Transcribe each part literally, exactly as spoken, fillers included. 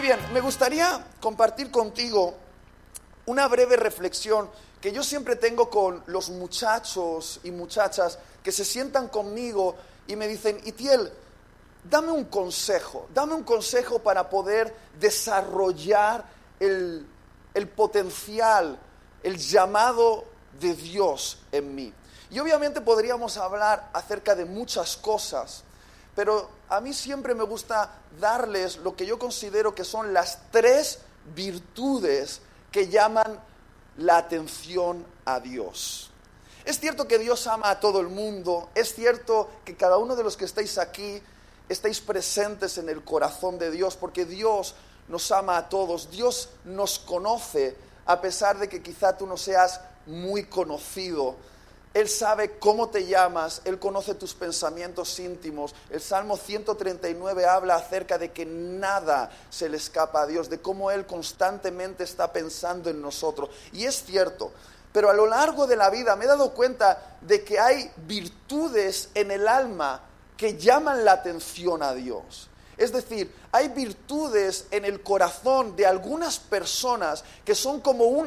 bien, me gustaría compartir contigo una breve reflexión que yo siempre tengo con los muchachos y muchachas que se sientan conmigo y me dicen: Itiel, dame un consejo, dame un consejo para poder desarrollar el, el potencial, el llamado de Dios en mí. Y obviamente podríamos hablar acerca de muchas cosas, pero a mí siempre me gusta darles lo que yo considero que son las tres virtudes que llaman la atención a Dios. Es cierto que Dios ama a todo el mundo, es cierto que cada uno de los que estáis aquí estáis presentes en el corazón de Dios, porque Dios nos ama a todos, Dios nos conoce, a pesar de que quizá tú no seas muy conocido. Él sabe cómo te llamas, Él conoce tus pensamientos íntimos. El Salmo ciento treinta y nueve habla acerca de que nada se le escapa a Dios, de cómo Él constantemente está pensando en nosotros. Y es cierto, pero a lo largo de la vida me he dado cuenta de que hay virtudes en el alma que llaman la atención a Dios. Es decir, hay virtudes en el corazón de algunas personas que son como un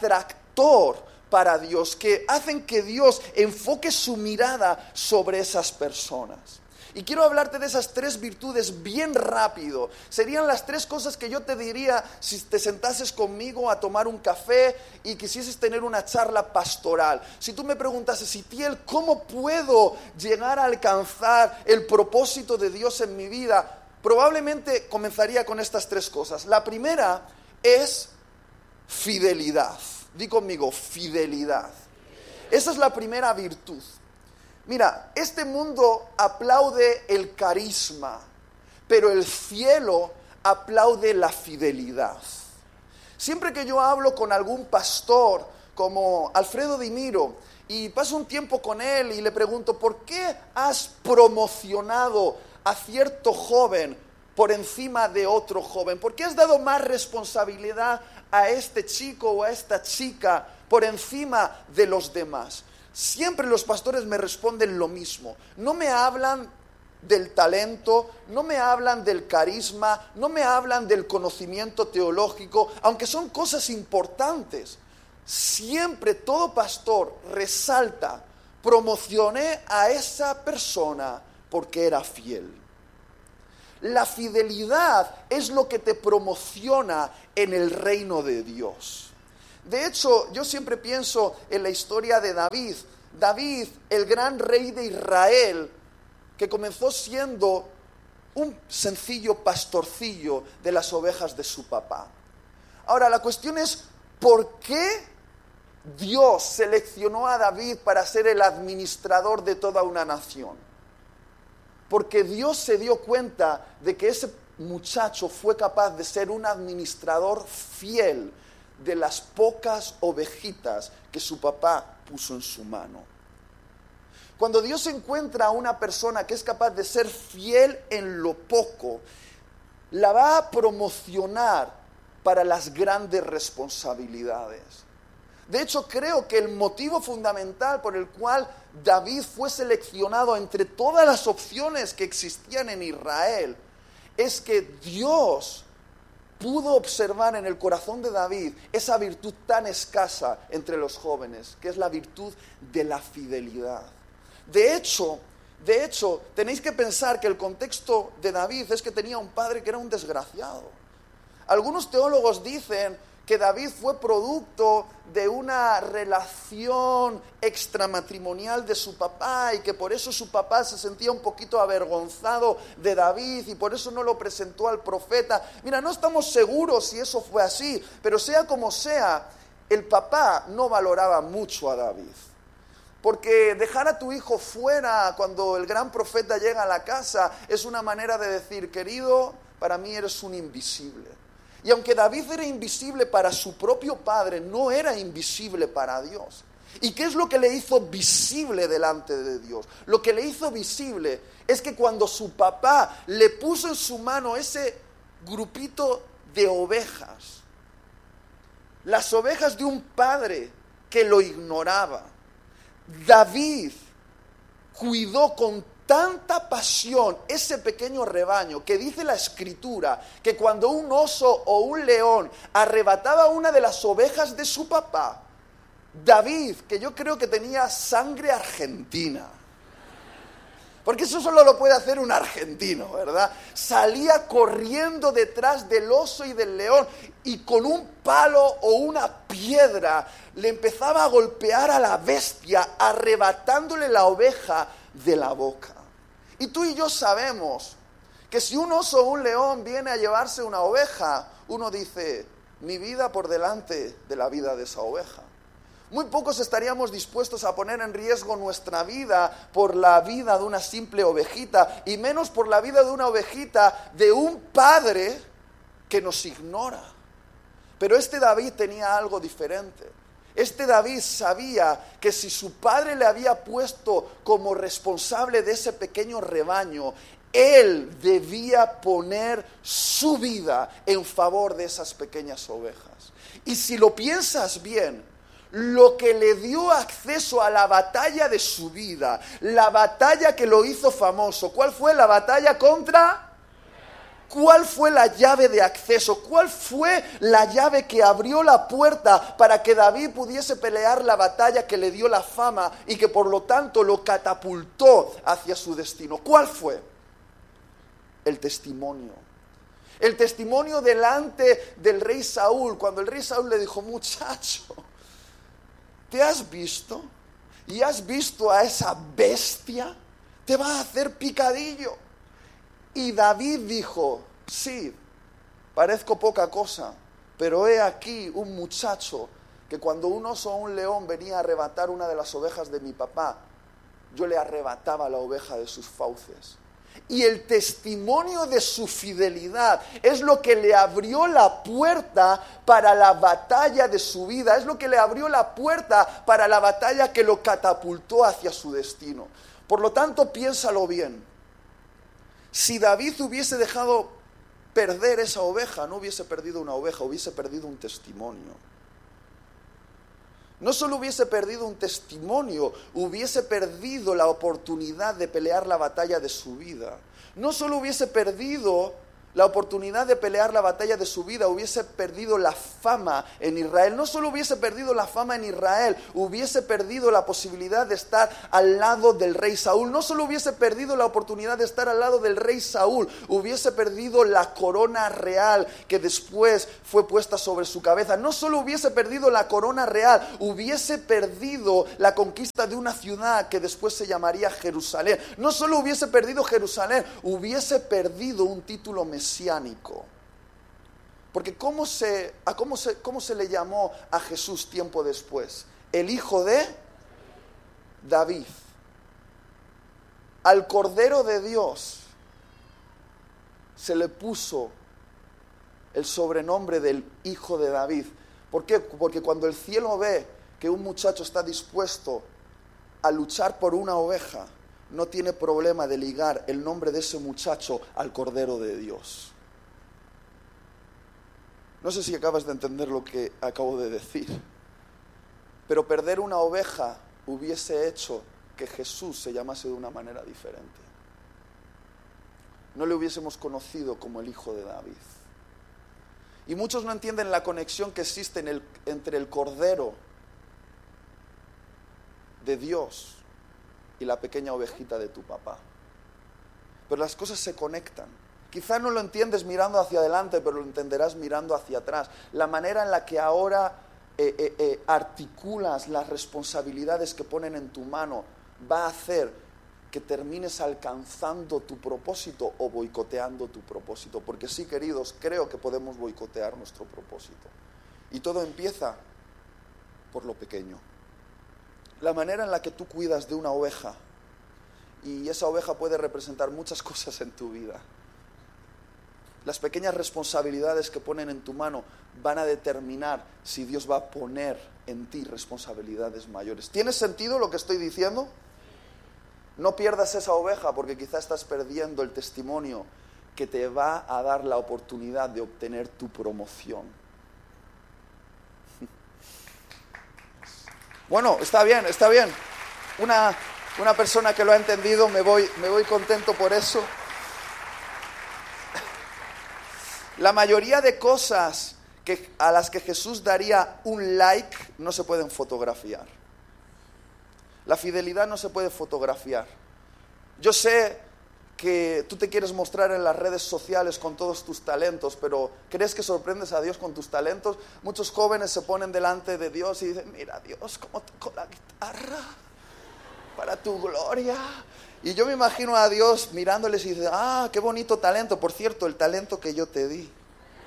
atractor para Dios, que hacen que Dios enfoque su mirada sobre esas personas. Y quiero hablarte de esas tres virtudes bien rápido. Serían las tres cosas que yo te diría si te sentases conmigo a tomar un café y quisieses tener una charla pastoral. Si tú me preguntases: Itiel, ¿cómo puedo llegar a alcanzar el propósito de Dios en mi vida? Probablemente comenzaría con estas tres cosas. La primera es fidelidad. Di conmigo, fidelidad. Esa es la primera virtud. Mira, este mundo aplaude el carisma, pero el cielo aplaude la fidelidad. Siempre que yo hablo con algún pastor, como Alfredo Di Miro, y paso un tiempo con él y le pregunto: ¿por qué has promocionado a cierto joven por encima de otro joven? ¿Por qué has dado más responsabilidad a este chico o a esta chica por encima de los demás? Siempre los pastores me responden lo mismo. No me hablan del talento, no me hablan del carisma, no me hablan del conocimiento teológico, aunque son cosas importantes. Siempre todo pastor resalta: promocioné a esa persona porque era fiel. La fidelidad es lo que te promociona en el reino de Dios. De hecho, yo siempre pienso en la historia de David. David, el gran rey de Israel, que comenzó siendo un sencillo pastorcillo de las ovejas de su papá. Ahora, la cuestión es: ¿por qué Dios seleccionó a David para ser el administrador de toda una nación? Porque Dios se dio cuenta de que ese muchacho fue capaz de ser un administrador fiel de las pocas ovejitas que su papá puso en su mano. Cuando Dios encuentra a una persona que es capaz de ser fiel en lo poco, la va a promocionar para las grandes responsabilidades. De hecho, creo que el motivo fundamental por el cual David fue seleccionado entre todas las opciones que existían en Israel es que Dios pudo observar en el corazón de David esa virtud tan escasa entre los jóvenes, que es la virtud de la fidelidad. De hecho, de hecho, tenéis que pensar que el contexto de David es que tenía un padre que era un desgraciado. Algunos teólogos dicen que David fue producto de una relación extramatrimonial de su papá y que por eso su papá se sentía un poquito avergonzado de David y por eso no lo presentó al profeta. Mira, no estamos seguros si eso fue así, pero sea como sea, el papá no valoraba mucho a David. Porque dejar a tu hijo fuera cuando el gran profeta llega a la casa es una manera de decir: querido, para mí eres un invisible. Y aunque David era invisible para su propio padre, no era invisible para Dios. ¿Y qué es lo que le hizo visible delante de Dios? Lo que le hizo visible es que cuando su papá le puso en su mano ese grupito de ovejas, las ovejas de un padre que lo ignoraba, David cuidó con tanta pasión ese pequeño rebaño que dice la Escritura que cuando un oso o un león arrebataba una de las ovejas de su papá, David, que yo creo que tenía sangre argentina, porque eso solo lo puede hacer un argentino, ¿verdad? Salía corriendo detrás del oso y del león y con un palo o una piedra le empezaba a golpear a la bestia, arrebatándole la oveja de la boca. Y tú y yo sabemos que si un oso o un león viene a llevarse una oveja, uno dice, mi vida por delante de la vida de esa oveja. Muy pocos estaríamos dispuestos a poner en riesgo nuestra vida por la vida de una simple ovejita, y menos por la vida de una ovejita de un padre que nos ignora. Pero este David tenía algo diferente. Este David sabía que si su padre le había puesto como responsable de ese pequeño rebaño, él debía poner su vida en favor de esas pequeñas ovejas. Y si lo piensas bien, lo que le dio acceso a la batalla de su vida, la batalla que lo hizo famoso, ¿cuál fue la batalla contra? ¿Cuál fue la llave de acceso? ¿Cuál fue la llave que abrió la puerta para que David pudiese pelear la batalla que le dio la fama y que por lo tanto lo catapultó hacia su destino? ¿Cuál fue? El testimonio. El testimonio delante del rey Saúl, cuando el rey Saúl le dijo, muchacho, ¿te has visto? ¿Y has visto a esa bestia? Te va a hacer picadillo. Y David dijo, sí, parezco poca cosa, pero he aquí un muchacho que cuando un oso o un león venía a arrebatar una de las ovejas de mi papá, yo le arrebataba la oveja de sus fauces. Y el testimonio de su fidelidad es lo que le abrió la puerta para la batalla de su vida, es lo que le abrió la puerta para la batalla que lo catapultó hacia su destino. Por lo tanto, piénsalo bien. Si David hubiese dejado perder esa oveja, no hubiese perdido una oveja, hubiese perdido un testimonio. No solo hubiese perdido un testimonio, hubiese perdido la oportunidad de pelear la batalla de su vida. No solo hubiese perdido la oportunidad de pelear la batalla de su vida, hubiese perdido la fama en Israel. No solo hubiese perdido la fama en Israel, hubiese perdido la posibilidad de estar al lado del rey Saúl. No solo hubiese perdido la oportunidad de estar al lado del rey Saúl, hubiese perdido la corona real que después fue puesta sobre su cabeza. No solo hubiese perdido la corona real, hubiese perdido la conquista de una ciudad que después se llamaría Jerusalén. No solo hubiese perdido Jerusalén, hubiese perdido un título mesiánico. Porque ¿cómo se, a cómo, se, ¿cómo se le llamó a Jesús tiempo después? El hijo de David. Al Cordero de Dios se le puso el sobrenombre del hijo de David. ¿Por qué? Porque cuando el cielo ve que un muchacho está dispuesto a luchar por una oveja, no tiene problema de ligar el nombre de ese muchacho al Cordero de Dios. No sé si acabas de entender lo que acabo de decir, pero perder una oveja hubiese hecho que Jesús se llamase de una manera diferente. No le hubiésemos conocido como el Hijo de David. Y muchos no entienden la conexión que existe en el, entre el Cordero de Dios y la pequeña ovejita de tu papá. Pero las cosas se conectan. Quizá no lo entiendes mirando hacia adelante, pero lo entenderás mirando hacia atrás. La manera en la que ahora eh, eh, eh, articulas las responsabilidades que ponen en tu mano va a hacer que termines alcanzando tu propósito o boicoteando tu propósito. Porque sí, queridos, creo que podemos boicotear nuestro propósito. Y todo empieza por lo pequeño. La manera en la que tú cuidas de una oveja, y esa oveja puede representar muchas cosas en tu vida. Las pequeñas responsabilidades que ponen en tu mano van a determinar si Dios va a poner en ti responsabilidades mayores. ¿Tiene sentido lo que estoy diciendo? No pierdas esa oveja porque quizá estás perdiendo el testimonio que te va a dar la oportunidad de obtener tu promoción. Bueno, está bien, está bien. Una, Una persona que lo ha entendido, me voy, me voy contento por eso. La mayoría de cosas que, a las que Jesús daría un like no se pueden fotografiar. La fidelidad no se puede fotografiar. Yo sé que tú te quieres mostrar en las redes sociales con todos tus talentos, pero ¿crees que sorprendes a Dios con tus talentos? Muchos jóvenes se ponen delante de Dios y dicen, mira Dios, cómo toco la guitarra para tu gloria. Y yo me imagino a Dios mirándoles y dice, ah, qué bonito talento. Por cierto, el talento que yo te di.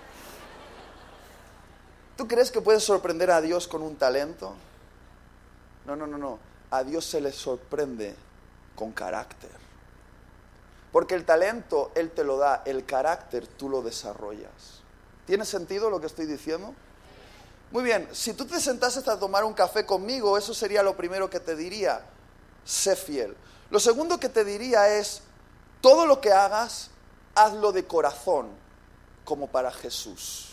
¿Tú crees que puedes sorprender a Dios con un talento? No, no, no, no. A Dios se le sorprende con carácter. Porque el talento Él te lo da, el carácter tú lo desarrollas. ¿Tiene sentido lo que estoy diciendo? Muy bien, si tú te sentases a tomar un café conmigo, eso sería lo primero que te diría. Sé fiel. Lo segundo que te diría es, todo lo que hagas, hazlo de corazón, como para Jesús.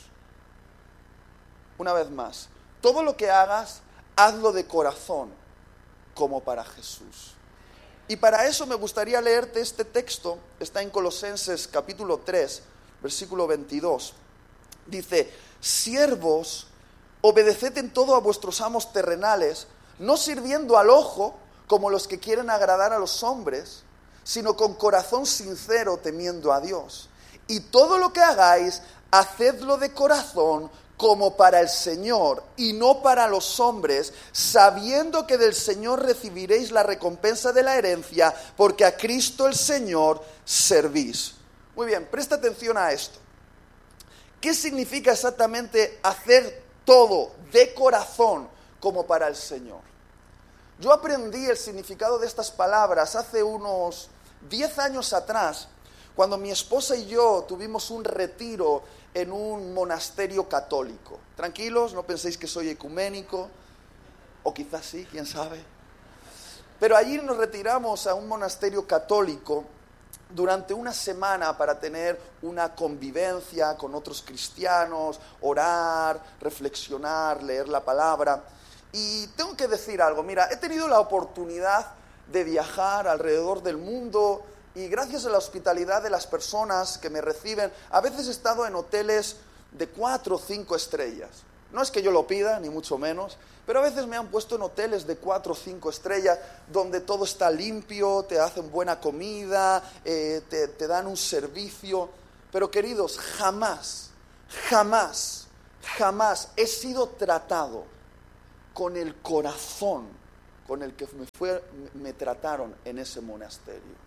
Una vez más, todo lo que hagas, hazlo de corazón, como para Jesús. Y para eso me gustaría leerte este texto, está en Colosenses capítulo tres, versículo veintidós. Dice, siervos, obedeced en todo a vuestros amos terrenales, no sirviendo al ojo, como los que quieren agradar a los hombres, sino con corazón sincero temiendo a Dios. Y todo lo que hagáis, hacedlo de corazón como para el Señor y no para los hombres, sabiendo que del Señor recibiréis la recompensa de la herencia, porque a Cristo el Señor servís. Muy bien, presta atención a esto. ¿Qué significa exactamente hacer todo de corazón como para el Señor? Yo aprendí el significado de estas palabras hace unos diez años atrás, cuando mi esposa y yo tuvimos un retiro en un monasterio católico. Tranquilos, no penséis que soy ecuménico, o quizás sí, quién sabe. Pero allí nos retiramos a un monasterio católico durante una semana para tener una convivencia con otros cristianos, orar, reflexionar, leer la palabra. Y tengo que decir algo, mira, he tenido la oportunidad de viajar alrededor del mundo y gracias a la hospitalidad de las personas que me reciben, a veces he estado en hoteles de cuatro o cinco estrellas. No es que yo lo pida, ni mucho menos, pero a veces me han puesto en hoteles de cuatro o cinco estrellas donde todo está limpio, te hacen buena comida, eh, te, te dan un servicio. Pero queridos, jamás, jamás, jamás he sido tratado con el corazón con el que me, fue, me trataron en ese monasterio.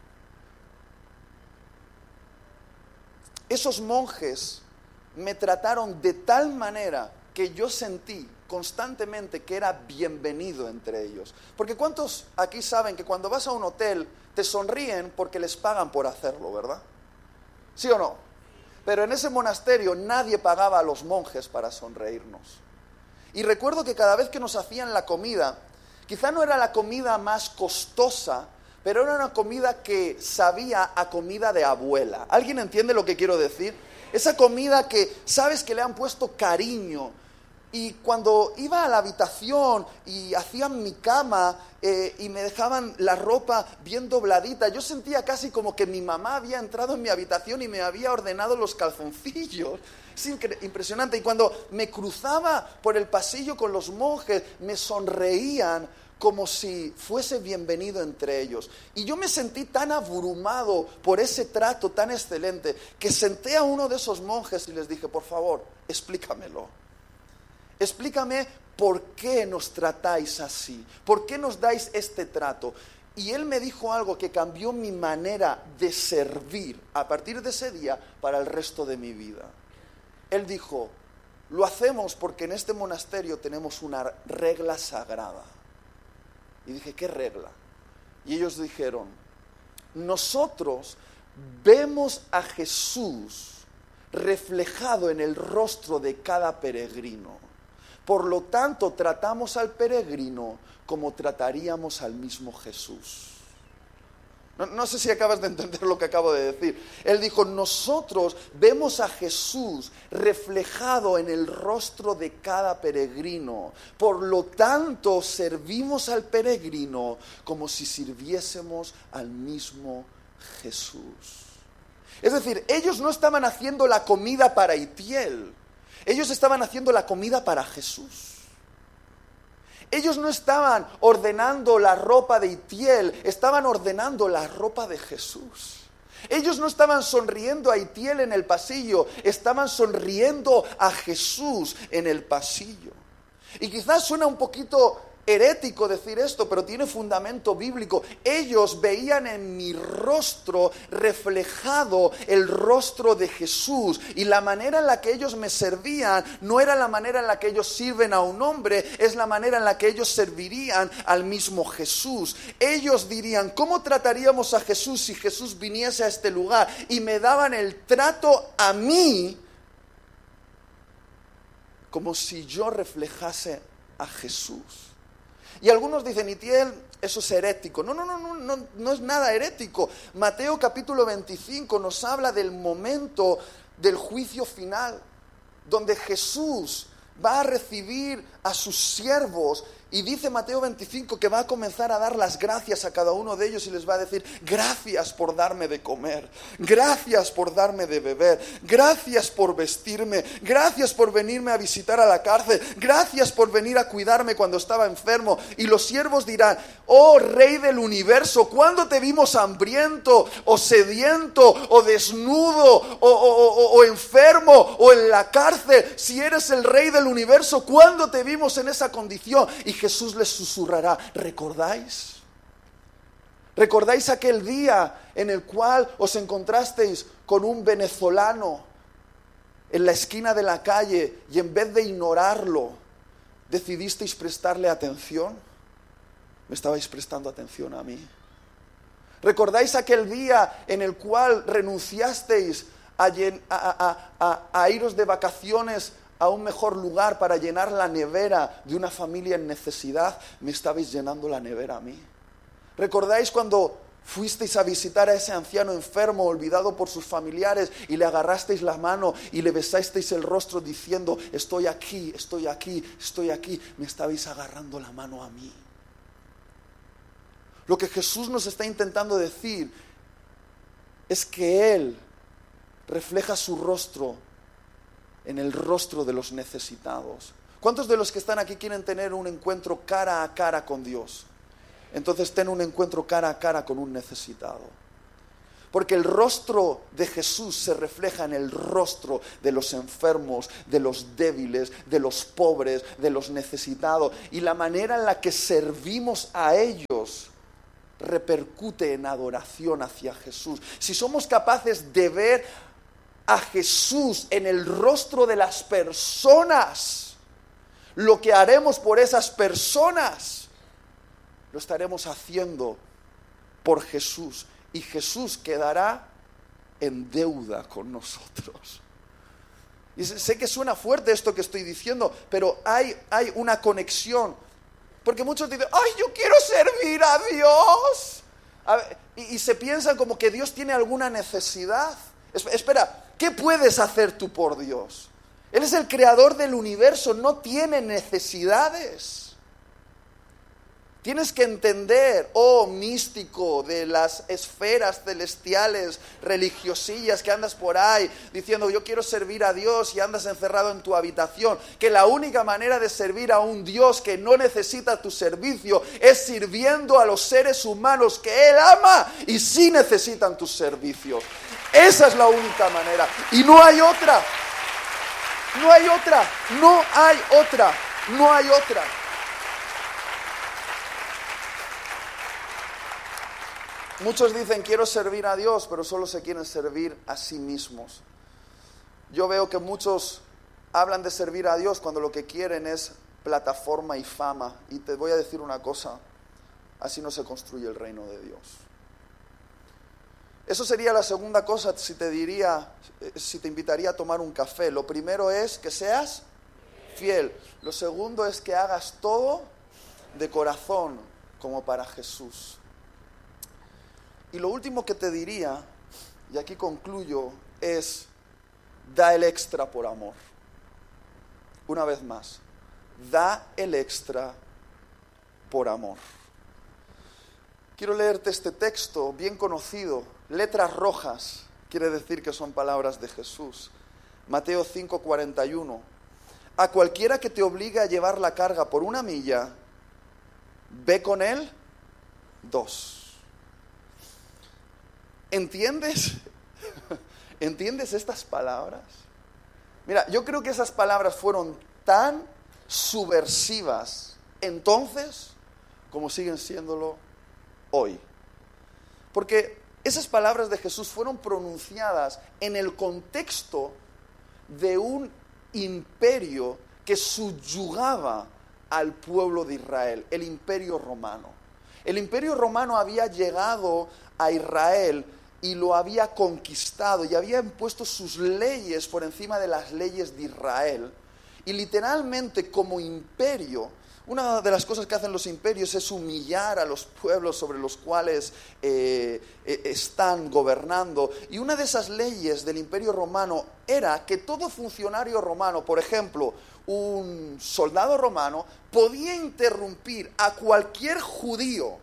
Esos monjes me trataron de tal manera que yo sentí constantemente que era bienvenido entre ellos. Porque ¿cuántos aquí saben que cuando vas a un hotel te sonríen porque les pagan por hacerlo, verdad? ¿Sí o no? Pero en ese monasterio nadie pagaba a los monjes para sonreírnos. Y recuerdo que cada vez que nos hacían la comida, quizá no era la comida más costosa, pero era una comida que sabía a comida de abuela. ¿Alguien entiende lo que quiero decir? Esa comida que sabes que le han puesto cariño. Y cuando iba a la habitación y hacían mi cama eh, y me dejaban la ropa bien dobladita, yo sentía casi como que mi mamá había entrado en mi habitación y me había ordenado los calzoncillos. Es impresionante. Y cuando me cruzaba por el pasillo con los monjes, me sonreían como si fuese bienvenido entre ellos. Y yo me sentí tan abrumado por ese trato tan excelente que senté a uno de esos monjes y les dije, por favor, explícamelo. Explícame por qué nos tratáis así, por qué nos dais este trato. Y él me dijo algo que cambió mi manera de servir a partir de ese día para el resto de mi vida. Él dijo, lo hacemos porque en este monasterio tenemos una regla sagrada. Y dije, ¿qué regla? Y ellos dijeron, nosotros vemos a Jesús reflejado en el rostro de cada peregrino. Por lo tanto, tratamos al peregrino como trataríamos al mismo Jesús. No, no sé si acabas de entender lo que acabo de decir. Él dijo, nosotros vemos a Jesús reflejado en el rostro de cada peregrino. Por lo tanto, servimos al peregrino como si sirviésemos al mismo Jesús. Es decir, ellos no estaban haciendo la comida para Itiel. Ellos estaban haciendo la comida para Jesús. Ellos no estaban ordenando la ropa de Itiel, estaban ordenando la ropa de Jesús. Ellos no estaban sonriendo a Itiel en el pasillo, estaban sonriendo a Jesús en el pasillo. Y quizás suena un poquito herético decir esto, pero tiene fundamento bíblico. Ellos veían en mi rostro reflejado el rostro de Jesús, y la manera en la que ellos me servían no era la manera en la que ellos sirven a un hombre, es la manera en la que ellos servirían al mismo Jesús. Ellos dirían, ¿cómo trataríamos a Jesús si Jesús viniese a este lugar? Y me daban el trato a mí como si yo reflejase a Jesús. Y algunos dicen, Itiel, eso es herético. No, no, no, no, no, no es nada herético. Mateo capítulo veinticinco nos habla del momento del juicio final, donde Jesús va a recibir a sus siervos, y dice Mateo veinticinco que va a comenzar a dar las gracias a cada uno de ellos y les va a decir, gracias por darme de comer, gracias por darme de beber, gracias por vestirme, gracias por venirme a visitar a la cárcel, gracias por venir a cuidarme cuando estaba enfermo. Y los siervos dirán, oh Rey del universo, ¿cuándo te vimos hambriento o sediento o desnudo o, o, o, o enfermo o en la cárcel? Si eres el Rey del universo, ¿cuándo te vimos en esa condición? Y Jesús les susurrará, ¿recordáis? ¿Recordáis aquel día en el cual os encontrasteis con un venezolano en la esquina de la calle y en vez de ignorarlo, decidisteis prestarle atención? ¿Me estabais prestando atención a mí? ¿Recordáis aquel día en el cual renunciasteis a, llen- a, a, a, a iros de vacaciones a un mejor lugar para llenar la nevera de una familia en necesidad? Me estabais llenando la nevera a mí. ¿Recordáis cuando fuisteis a visitar a ese anciano enfermo, olvidado por sus familiares, y le agarrasteis la mano y le besasteis el rostro diciendo, estoy aquí, estoy aquí, estoy aquí? Me estabais agarrando la mano a mí. Lo que Jesús nos está intentando decir es que Él refleja su rostro en el rostro de los necesitados. ¿Cuántos de los que están aquí quieren tener un encuentro cara a cara con Dios? Entonces ten un encuentro cara a cara con un necesitado. Porque el rostro de Jesús se refleja en el rostro de los enfermos, de los débiles, de los pobres, de los necesitados. Y la manera en la que servimos a ellos repercute en adoración hacia Jesús. Si somos capaces de ver a Jesús en el rostro de las personas, lo que haremos por esas personas lo estaremos haciendo por Jesús, y Jesús quedará en deuda con nosotros. Y sé que suena fuerte esto que estoy diciendo, pero hay, hay una conexión, porque muchos dicen, ay, yo quiero servir a Dios, a ver, y, y se piensan como que Dios tiene alguna necesidad. Espera, ¿qué puedes hacer tú por Dios? Él es el creador del universo, no tiene necesidades. Tienes que entender, oh místico de las esferas celestiales, religiosillas que andas por ahí diciendo yo quiero servir a Dios y andas encerrado en tu habitación, que la única manera de servir a un Dios que no necesita tu servicio es sirviendo a los seres humanos que Él ama y sí necesitan tu servicio. Esa es la única manera y no hay otra. No hay otra, no hay otra, no hay otra. Muchos dicen quiero servir a Dios, pero solo se quieren servir a sí mismos. Yo veo que muchos hablan de servir a Dios cuando lo que quieren es plataforma y fama. Y te voy a decir una cosa, así no se construye el reino de Dios. Eso sería la segunda cosa si te diría, si te invitaría a tomar un café. Lo primero es que seas fiel. Lo segundo es que hagas todo de corazón como para Jesús. Y lo último que te diría, y aquí concluyo, es da el extra por amor. Una vez más, da el extra por amor. Quiero leerte este texto bien conocido, letras rojas, quiere decir que son palabras de Jesús. Mateo cinco, cuarenta y uno. A cualquiera que te obligue a llevar la carga por una milla, ve con él dos. ¿Entiendes? ¿Entiendes estas palabras? Mira, yo creo que esas palabras fueron tan subversivas entonces como siguen siéndolo hoy. Porque esas palabras de Jesús fueron pronunciadas en el contexto de un imperio que subyugaba al pueblo de Israel, el imperio romano. El imperio romano había llegado a Israel y lo había conquistado y había impuesto sus leyes por encima de las leyes de Israel. Y literalmente como imperio, una de las cosas que hacen los imperios es humillar a los pueblos sobre los cuales eh, eh, están gobernando. Y una de esas leyes del imperio romano era que todo funcionario romano, por ejemplo, un soldado romano, podía interrumpir a cualquier judío,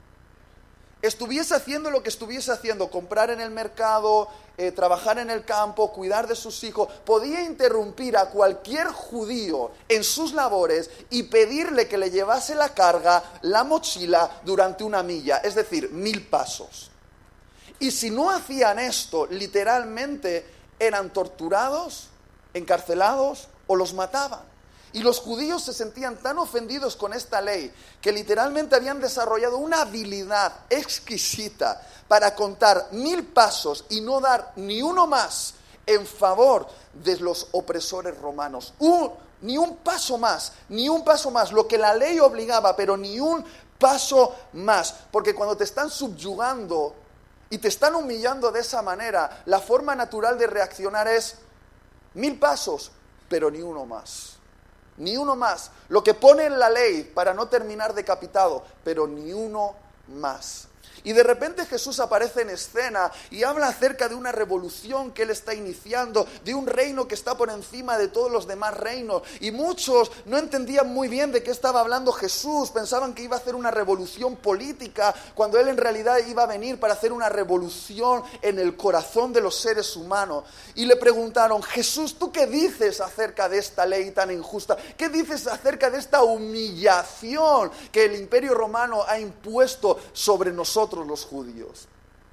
estuviese haciendo lo que estuviese haciendo, comprar en el mercado, eh, trabajar en el campo, cuidar de sus hijos, podía interrumpir a cualquier judío en sus labores y pedirle que le llevase la carga, la mochila, durante una milla, es decir, mil pasos. Y si no hacían esto, literalmente eran torturados, encarcelados o los mataban. Y los judíos se sentían tan ofendidos con esta ley que literalmente habían desarrollado una habilidad exquisita para contar mil pasos y no dar ni uno más en favor de los opresores romanos. Un, ni un paso más, ni un paso más, lo que la ley obligaba, pero ni un paso más. Porque cuando te están subyugando y te están humillando de esa manera, la forma natural de reaccionar es mil pasos, pero ni uno más. Ni uno más. Lo que pone en la ley para no terminar decapitado, pero ni uno más. Y de repente Jesús aparece en escena y habla acerca de una revolución que Él está iniciando, de un reino que está por encima de todos los demás reinos. Y muchos no entendían muy bien de qué estaba hablando Jesús, pensaban que iba a hacer una revolución política, cuando Él en realidad iba a venir para hacer una revolución en el corazón de los seres humanos. Y le preguntaron: Jesús, ¿tú qué dices acerca de esta ley tan injusta? ¿Qué dices acerca de esta humillación que el imperio romano ha impuesto sobre nosotros, los judíos?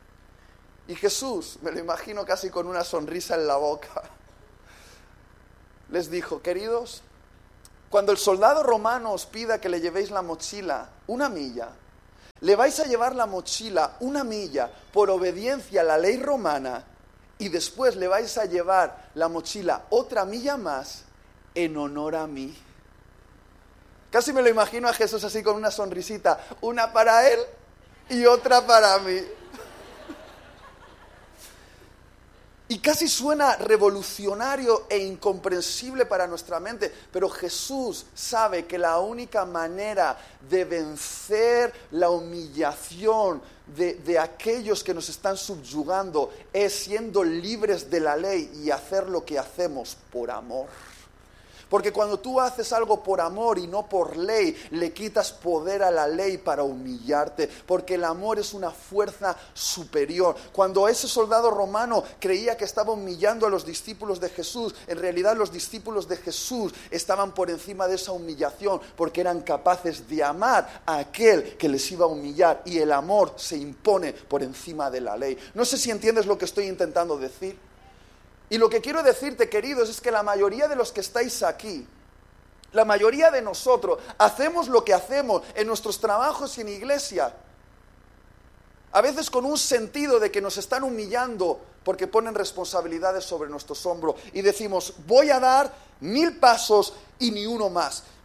Y Jesús, me lo imagino casi con una sonrisa en la boca, les dijo: queridos, cuando el soldado romano os pida que le llevéis la mochila una milla, le vais a llevar la mochila una milla por obediencia a la ley romana, y después le vais a llevar la mochila otra milla más en honor a mí. Casi me lo imagino a Jesús así con una sonrisita, una para Él y otra para mí. Y casi suena revolucionario e incomprensible para nuestra mente, pero Jesús sabe que la única manera de vencer la humillación de, de aquellos que nos están subyugando es siendo libres de la ley y hacer lo que hacemos por amor. Porque cuando tú haces algo por amor y no por ley, le quitas poder a la ley para humillarte, porque el amor es una fuerza superior. Cuando ese soldado romano creía que estaba humillando a los discípulos de Jesús, en realidad los discípulos de Jesús estaban por encima de esa humillación, porque eran capaces de amar a aquel que les iba a humillar, y el amor se impone por encima de la ley. No sé si entiendes lo que estoy intentando decir. Y lo que quiero decirte, queridos, es que la mayoría de los que estáis aquí, la mayoría de nosotros, hacemos lo que hacemos en nuestros trabajos y en iglesia, a veces con un sentido de que nos están humillando porque ponen responsabilidades sobre nuestros hombros y decimos: voy a dar mil pasos y ni uno más.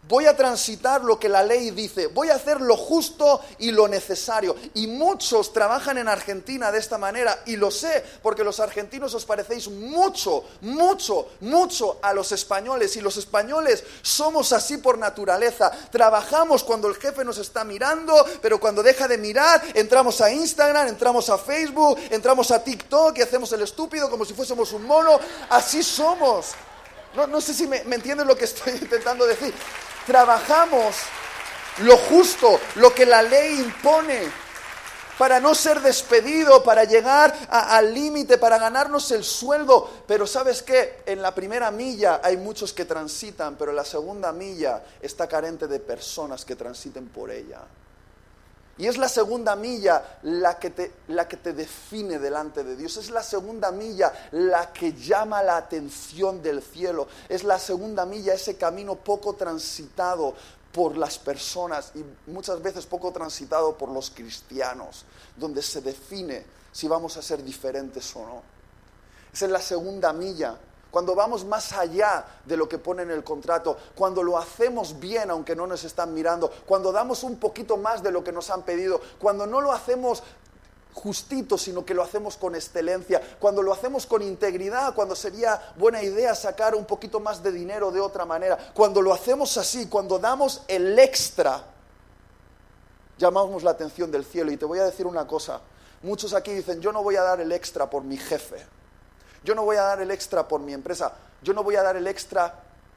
Voy a transitar lo que la ley dice. Voy a hacer lo justo y lo necesario. Y muchos trabajan en Argentina de esta manera. Y lo sé, porque los argentinos os parecéis mucho, mucho, mucho a los españoles. Y los españoles somos así por naturaleza. Trabajamos cuando el jefe nos está mirando, pero cuando deja de mirar, entramos a Instagram, entramos a Facebook, entramos a TikTok y hacemos el estúpido como si fuésemos un mono. Así somos. No, no sé si me, me entienden lo que estoy intentando decir. Trabajamos lo justo, lo que la ley impone, para no ser despedido, para llegar a, al límite, para ganarnos el sueldo. Pero ¿sabes qué? En la primera milla hay muchos que transitan, pero en la segunda milla está carente de personas que transiten por ella. Y es la segunda milla la que, te, la que te define delante de Dios. Es la segunda milla la que llama la atención del cielo. Es la segunda milla, ese camino poco transitado por las personas y muchas veces poco transitado por los cristianos, donde se define si vamos a ser diferentes o no. Esa es la segunda milla. Cuando vamos más allá de lo que pone en el contrato, cuando lo hacemos bien aunque no nos están mirando, cuando damos un poquito más de lo que nos han pedido, cuando no lo hacemos justito, sino que lo hacemos con excelencia, cuando lo hacemos con integridad, cuando sería buena idea sacar un poquito más de dinero de otra manera, cuando lo hacemos así, cuando damos el extra, llamamos la atención del cielo. Y te voy a decir una cosa, muchos aquí dicen, yo no voy a dar el extra por mi jefe. Yo no voy a dar el extra por mi empresa, yo no voy a dar el extra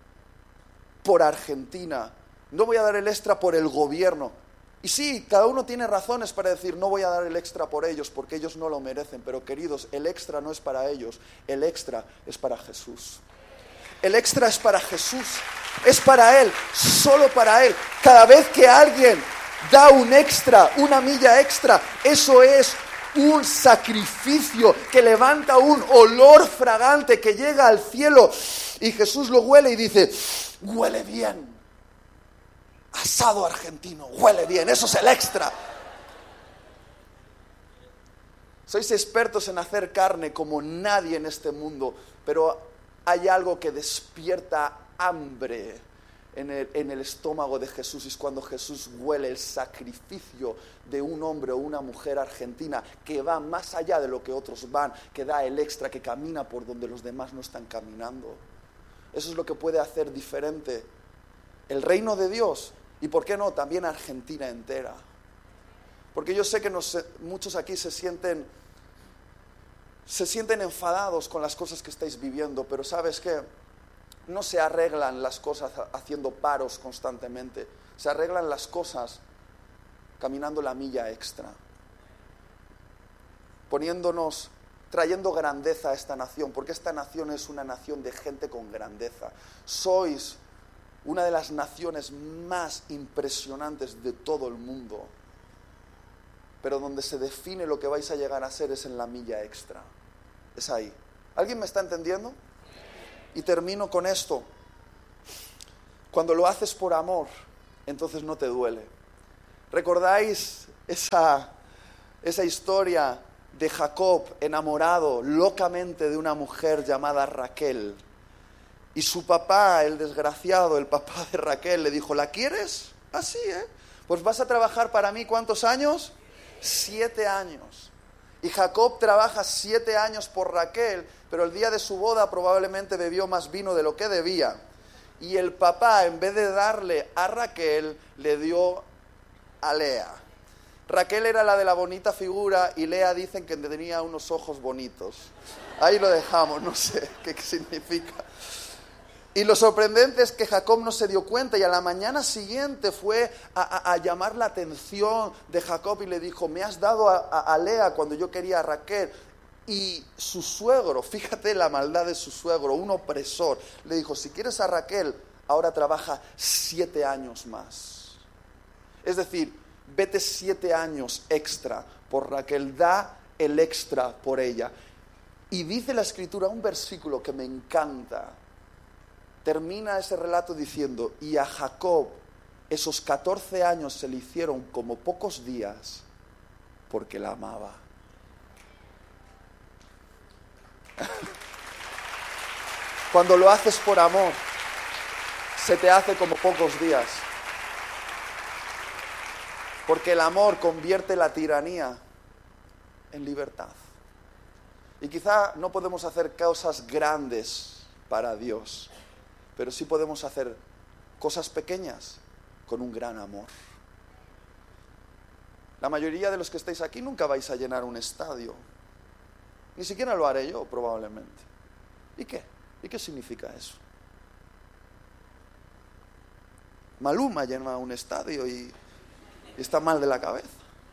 por Argentina, no voy a dar el extra por el gobierno. Y sí, cada uno tiene razones para decir, no voy a dar el extra por ellos, porque ellos no lo merecen. Pero queridos, el extra no es para ellos, el extra es para Jesús. El extra es para Jesús, es para Él, solo para Él. Cada vez que alguien da un extra, una milla extra, eso es un sacrificio que levanta un olor fragante que llega al cielo, y Jesús lo huele y dice, huele bien, asado argentino, huele bien, eso es el extra. Sois expertos en hacer carne como nadie en este mundo, pero hay algo que despierta hambre En el, en el estómago de Jesús, y es cuando Jesús huele el sacrificio de un hombre o una mujer argentina que va más allá de lo que otros van, que da el extra, que camina por donde los demás no están caminando. Eso es lo que puede hacer diferente el reino de Dios, y por qué no, también Argentina entera. Porque yo sé que nos, muchos aquí se sienten, se sienten enfadados con las cosas que estáis viviendo, pero ¿sabes qué? No se arreglan las cosas haciendo paros constantemente. Se arreglan las cosas caminando la milla extra. Poniéndonos, trayendo grandeza a esta nación, porque esta nación es una nación de gente con grandeza. Sois una de las naciones más impresionantes de todo el mundo. Pero donde se define lo que vais a llegar a ser es en la milla extra. Es ahí. ¿Alguien me está entendiendo? Y termino con esto. Cuando lo haces por amor, entonces no te duele. ¿Recordáis esa, esa historia de Jacob enamorado locamente de una mujer llamada Raquel? Y su papá, el desgraciado, el papá de Raquel, le dijo, ¿la quieres? Así, ¿eh? Pues vas a trabajar para mí, ¿cuántos años? Siete años. Y Jacob trabaja siete años por Raquel, pero el día de su boda probablemente bebió más vino de lo que debía. Y el papá, en vez de darle a Raquel, le dio a Lea. Raquel era la de la bonita figura y Lea dicen que tenía unos ojos bonitos. Ahí lo dejamos, no sé qué significa. Y lo sorprendente es que Jacob no se dio cuenta, y a la mañana siguiente fue a, a, a llamar la atención de Jacob y le dijo, me has dado a, a, a Lea cuando yo quería a Raquel. Y su suegro, fíjate la maldad de su suegro, un opresor, le dijo, si quieres a Raquel, ahora trabaja siete años más. Es decir, vete siete años extra por Raquel, da el extra por ella. Y dice la Escritura un versículo que me encanta. Termina ese relato diciendo, y a Jacob esos catorce años se le hicieron como pocos días porque la amaba. Cuando lo haces por amor, se te hace como pocos días. Porque el amor convierte la tiranía en libertad. Y quizá no podemos hacer cosas grandes para Dios, pero sí podemos hacer cosas pequeñas con un gran amor. La mayoría de los que estáis aquí nunca vais a llenar un estadio. Ni siquiera lo haré yo, probablemente. ¿Y qué? ¿Y qué significa eso? Maluma llena un estadio y, y está mal de la cabeza.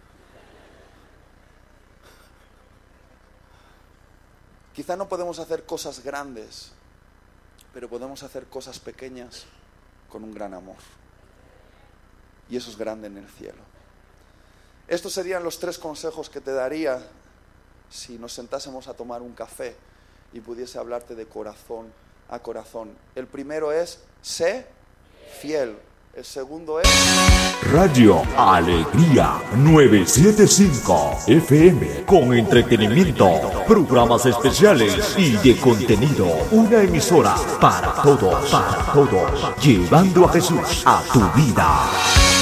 Quizá no podemos hacer cosas grandes, pero podemos hacer cosas pequeñas con un gran amor. Y eso es grande en el cielo. Estos serían los tres consejos que te daría si nos sentásemos a tomar un café y pudiese hablarte de corazón a corazón. El primero es, sé fiel. El segundo es... Radio Alegría novecientos setenta y cinco F M, con entretenimiento, programas especiales y de contenido. Una emisora para todos, para todos, llevando a Jesús a tu vida.